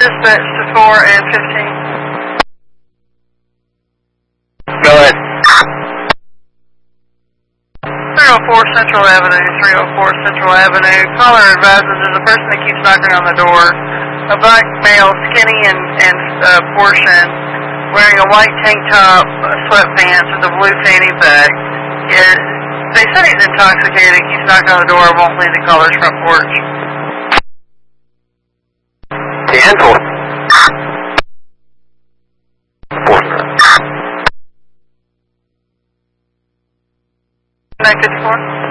Dispatch to 4 and 15. Go ahead. 304 Central Avenue, 304 Central Avenue. Caller advises there's a person that keeps knocking on the door. A black male, skinny and portion, wearing a white tank top, sweatpants with a blue fanny pack. They said he's intoxicated, keeps knocking on the door, won't leave the caller's front porch. 10-4. 954.